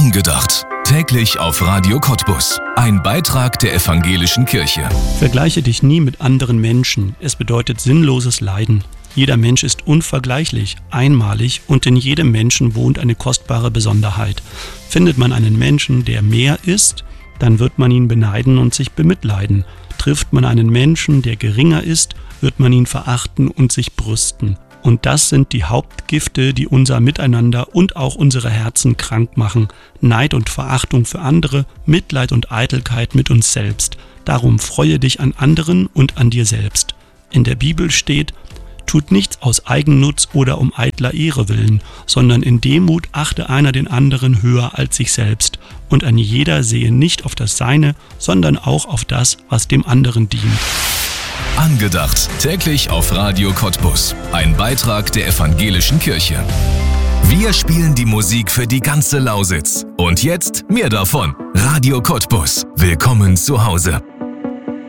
Angedacht. Täglich auf Radio Cottbus. Ein Beitrag der Evangelischen Kirche. Vergleiche dich nie mit anderen Menschen. Es bedeutet sinnloses Leiden. Jeder Mensch ist unvergleichlich, einmalig und in jedem Menschen wohnt eine kostbare Besonderheit. Findet man einen Menschen, der mehr ist, dann wird man ihn beneiden und sich bemitleiden. Trifft man einen Menschen, der geringer ist, wird man ihn verachten und sich brüsten. Und das sind die Hauptgifte, die unser Miteinander und auch unsere Herzen krank machen. Neid und Verachtung für andere, Mitleid und Eitelkeit mit uns selbst. Darum freue dich an anderen und an dir selbst. In der Bibel steht: Tut nichts aus Eigennutz oder um eitler Ehre willen, sondern in Demut achte einer den anderen höher als sich selbst. Und ein jeder sehe nicht auf das Seine, sondern auch auf das, was dem anderen dient. Angedacht. Täglich auf Radio Cottbus. Ein Beitrag der Evangelischen Kirche. Wir spielen die Musik für die ganze Lausitz. Und jetzt mehr davon. Radio Cottbus. Willkommen zu Hause.